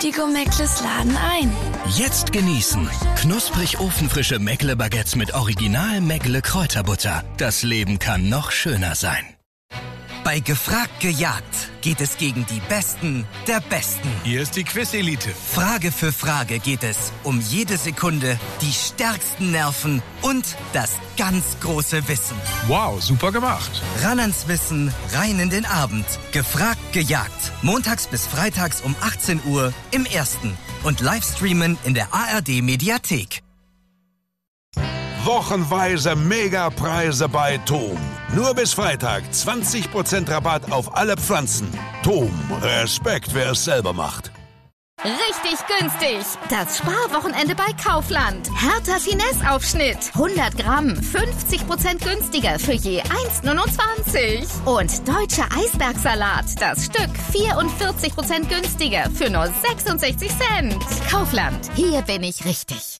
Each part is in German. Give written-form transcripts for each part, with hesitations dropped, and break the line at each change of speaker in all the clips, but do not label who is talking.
Die Go-Meckles laden ein.
Jetzt genießen. Knusprig ofenfrische Meckle-Baguettes mit Original Meckle-Kräuterbutter. Das Leben kann noch schöner sein.
Bei Gefragt gejagt geht es gegen die Besten der Besten.
Hier ist die Quiz-Elite.
Frage für Frage geht es um jede Sekunde, die stärksten Nerven und das ganz große Wissen.
Wow, super gemacht.
Ran ans Wissen, rein in den Abend. Gefragt gejagt. Montags bis freitags um 18 Uhr im Ersten. Und Livestreamen in der ARD-Mediathek.
Wochenweise Megapreise bei TOM. Nur bis Freitag 20% Rabatt auf alle Pflanzen. TOM, Respekt, wer es selber macht.
Richtig günstig. Das Sparwochenende bei Kaufland. Hertha Finesse-Aufschnitt. 100 Gramm, 50% günstiger für je 1,29. Und deutscher Eisbergsalat. Das Stück 44% günstiger für nur 66 Cent. Kaufland. Hier bin ich richtig.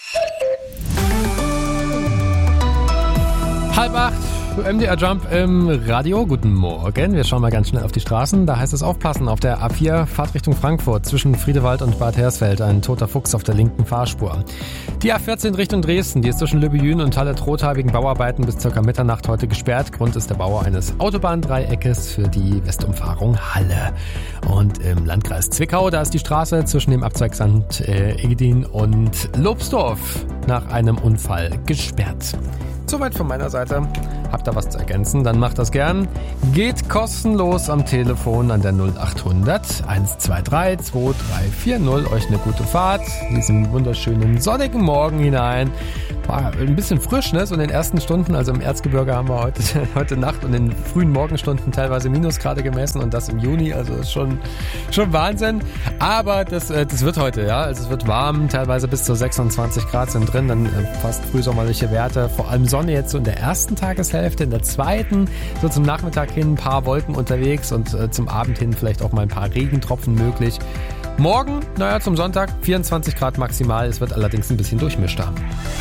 7:30, MDR Jump im Radio. Guten Morgen. Wir schauen mal ganz schnell auf die Straßen. Da heißt es aufpassen. Auf der A4 Fahrt Richtung Frankfurt zwischen Friedewald und Bad Hersfeld. Ein toter Fuchs auf der linken Fahrspur. Die A14 Richtung Dresden. Die ist zwischen Lübbejün und Halle-Trotha wegen Bauarbeiten bis ca. Mitternacht heute gesperrt. Grund ist der Bau eines Autobahndreieckes für die Westumfahrung Halle. Und im Landkreis Zwickau, da ist die Straße zwischen dem Abzweig St. Egidin und Lobsdorf nach einem Unfall gesperrt. Soweit von meiner Seite. Habt ihr was zu ergänzen, dann macht das gern. Geht kostenlos am Telefon an der 0800 123 2340. Euch eine gute Fahrt in diesen wunderschönen sonnigen Morgen hinein. War ein bisschen frisch, ne? So in den ersten Stunden, also im Erzgebirge haben wir heute Nacht und in den frühen Morgenstunden teilweise Minusgrade gemessen und das im Juni, also ist schon Wahnsinn. Aber das wird heute, ja. Also es wird warm, teilweise bis zu 26 Grad sind drin, dann fast frühsommerliche Werte, vor allem Sonne jetzt so in der ersten Tageshälfte, in der zweiten, so zum Nachmittag hin ein paar Wolken unterwegs und zum Abend hin vielleicht auch mal ein paar Regentropfen möglich. Morgen, zum Sonntag, 24 Grad maximal, es wird allerdings ein bisschen durchmischter.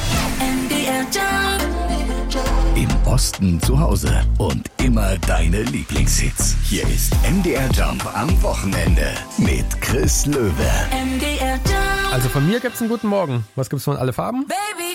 Im Osten zu Hause und immer deine Lieblingshits. Hier ist MDR Jump am Wochenende mit Chris Löwe.
Also von mir gibt's einen guten Morgen. Was gibt's von alle Farben?